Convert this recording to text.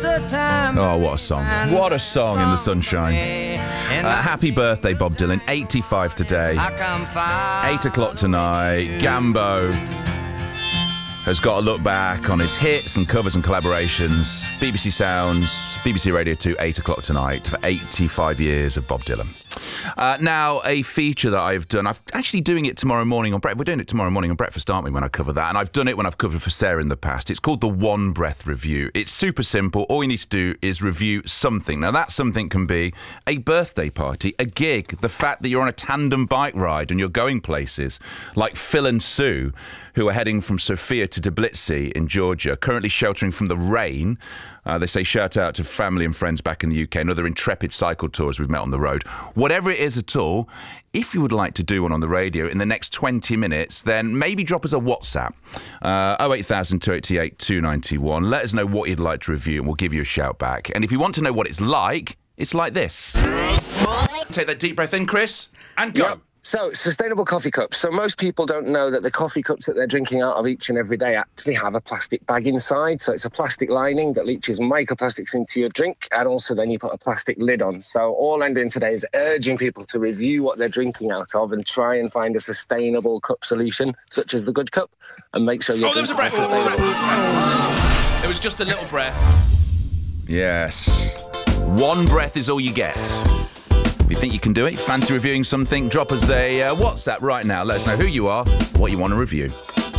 Oh, what a song. What a song in the sunshine. Happy birthday, Bob Dylan. 85 today. 8 o'clock tonight. Gambo has got a look back on his hits and covers and collaborations. BBC Sounds, BBC Radio 2, 8 o'clock tonight for 85 years of Bob Dylan. Now, a feature that I've done, I'm actually doing it tomorrow morning on Breakfast. We're doing it tomorrow morning on Breakfast, aren't we, when I cover that? And I've done it when I've covered for Sarah in the past. It's called the One Breath Review. It's super simple. All you need to do is review something. Now, that something can be a birthday party, a gig, the fact that you're on a tandem bike ride and you're going places, like Phil and Sue, who are heading from Sofia to Tbilisi in Georgia, currently sheltering from the rain. They say shout out to family and friends back in the UK and other intrepid cycle tours we've met on the road. Whatever it is at all, if you would like to do one on the radio in the next 20 minutes, then maybe drop us a WhatsApp. 08000 288 291. Let us know what you'd like to review and we'll give you a shout back. And if you want to know what it's like this. Take that deep breath in, Chris, and go. Yep. So, sustainable coffee cups. So most people don't know that the coffee cups that they're drinking out of each and every day actually have a plastic bag inside. So it's a plastic lining that leaches microplastics into your drink, and also then you put a plastic lid on. So all I'm doing today is urging people to review what they're drinking out of and try and find a sustainable cup solution, such as the Good Cup, and make sure your drinks are sustainable. It was just a little breath. Yes. One breath is all you get. If you think you can do it, fancy reviewing something, drop us a WhatsApp right now. Let us know who you are, what you want to review.